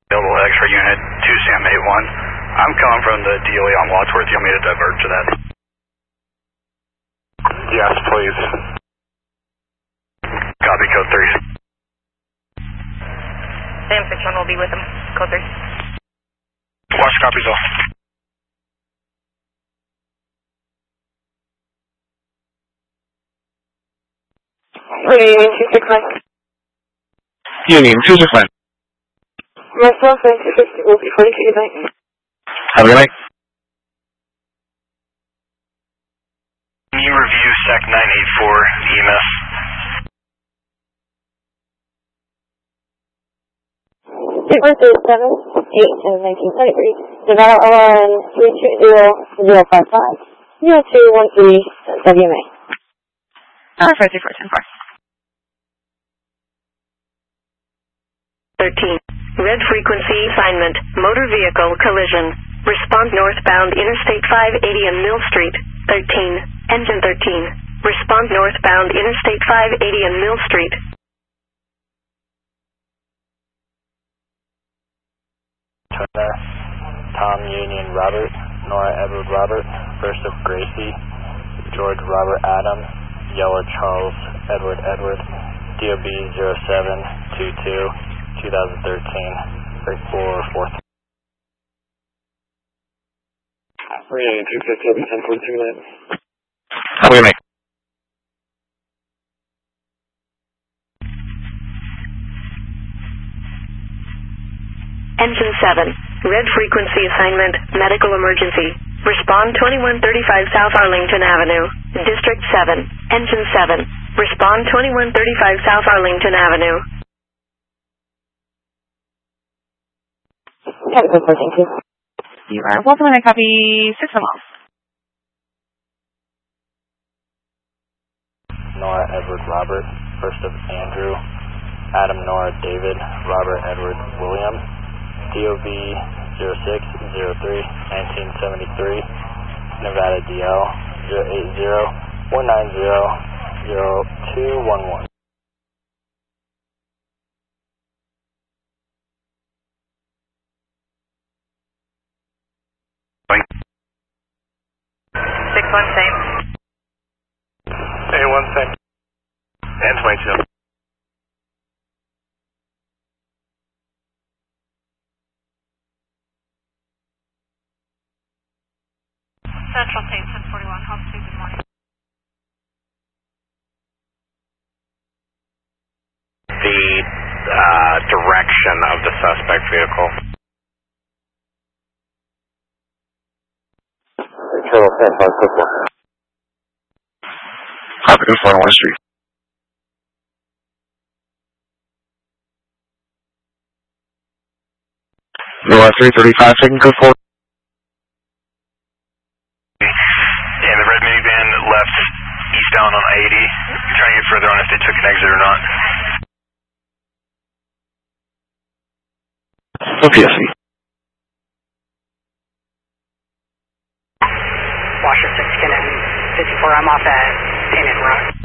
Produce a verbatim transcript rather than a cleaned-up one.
Available X-ray unit two Sam eight one. I'm coming from the D O E on Wadsworth. You want me to divert to that? Yes, please. Copy, code three. Sam six one will be with him. Code three. Watch copies off. Union two six nine. Union two six nine. Myself and two fifty will be forty-two tonight. Have a good night. Can you review Sec nine eight four E M S? It was seven eight and nineteen seventy-three. Develop O R N three two zero zero five five zero two one three W M A. Uh, five three four ten four. thirteen. Red frequency assignment. Motor vehicle collision. Respond northbound Interstate five eighty and Mill Street. thirteen. Engine thirteen. Respond northbound Interstate five eighty and Mill Street. Turner, Tom Union Robert, Nora Edward Robert, First of Gracie, George Robert Adam, Yeller Charles Edward Edward, D O B zero seven two two, twenty thirteen, break four four. Union two fifty will be ten forty-two tonight. How are we make? Engine seven. Red frequency assignment. Medical emergency. Respond twenty-one thirty-five South Arlington Avenue. District seven. Engine seven. Respond twenty-one thirty-five South Arlington Avenue. Technical fourteen two. You are welcome, and I copy six of them. Nora Edward Robert, First of Andrew, Adam Nora David, Robert Edward William, D O B zero six zero three nineteen seventy-three, Nevada D L zero eight zero one nine zero zero two one one. Six one same. A one same. And twenty-two. Central State ten forty-one. Home Street. Good morning. The uh, direction of the suspect vehicle. Turtle San Francisco. Copy, four oh one Street. Nora three thirty-five, taking code four. Yeah, the red minivan left eastbound on eighty. I'm trying to get further on if they took an exit or not. O P S C. Washington, Skinner, fifty-four. I'm off at Painted Road.